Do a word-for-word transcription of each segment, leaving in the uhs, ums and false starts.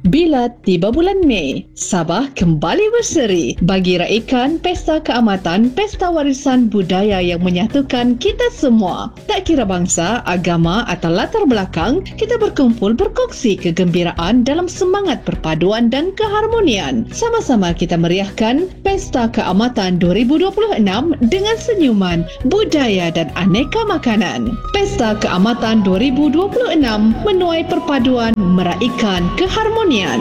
Bila tiba bulan Mei, Sabah kembali berseri bagi raikan Pesta Keamatan, Pesta Warisan Budaya yang menyatukan kita semua. Tak kira bangsa, agama atau latar belakang, kita berkumpul berkongsi kegembiraan dalam semangat perpaduan dan keharmonian. Sama-sama kita meriahkan Pesta Keamatan dua ribu dua puluh enam dengan senyuman, budaya dan aneka makanan. Pesta Keamatan dua ribu dua puluh enam menuai perpaduan, meraikan keharmonian.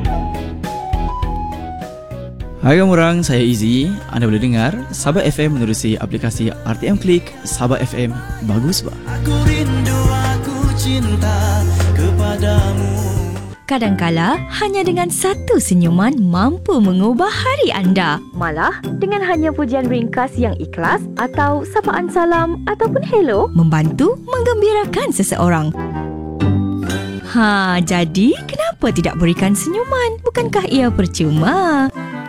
Hai kamu orang, saya Izzy. Anda boleh dengar Sabah F M menerusi aplikasi R T M Klik. Sabah F M, bagus bah. Aku rindu, aku cinta kepadamu. Kadangkala, hanya dengan satu senyuman mampu mengubah hari anda. Malah, dengan hanya pujian ringkas yang ikhlas atau sapaan salam ataupun hello, membantu menggembirakan seseorang. Ha, jadi kenapa tidak berikan senyuman? Bukankah ia percuma?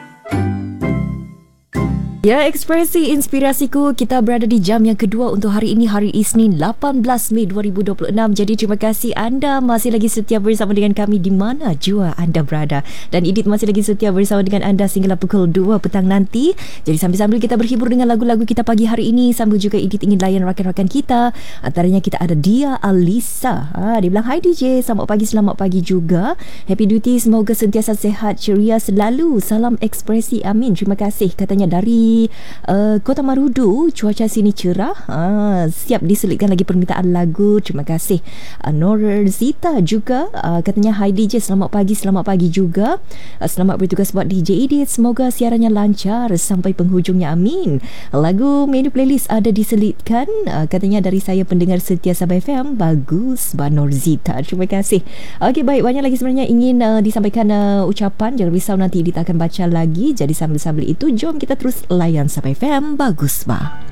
Ya, ekspresi inspirasiku, kita berada di jam yang kedua untuk hari ini, hari Isnin lapan belas Mei dua ribu dua puluh enam. Jadi terima kasih anda masih lagi setia bersama dengan kami di mana jua anda berada. Dan Edith masih lagi setia bersama dengan anda sehingga pukul dua petang nanti. Jadi sambil-sambil kita berhibur dengan lagu-lagu kita pagi hari ini, sambil juga Edith ingin layan rakan-rakan kita. Antaranya kita ada Dia Alisa. Ha, dia bilang, hai D J, selamat pagi, selamat pagi juga. Happy duty, semoga sentiasa sehat, ceria selalu. Salam ekspresi, amin. Terima kasih. Katanya dari Uh, Kota Marudu, cuaca sini cerah. uh, Siap diselitkan lagi permintaan lagu. Terima kasih. uh, Nora Zita juga uh, katanya, hai D J, selamat pagi, selamat pagi juga. uh, Selamat bertugas buat D J Edith. Semoga siarannya lancar sampai penghujungnya, amin. Lagu menu playlist ada diselitkan, uh, katanya dari saya pendengar setia Sabah F M. Bagus, Nora Zita. Terima kasih. Okey, baik, banyak lagi sebenarnya ingin uh, disampaikan uh, ucapan. Jangan risau, nanti Edith akan baca lagi. Jadi sambil-sambil itu, jom kita terus layan Sabah F M. Bagus bah.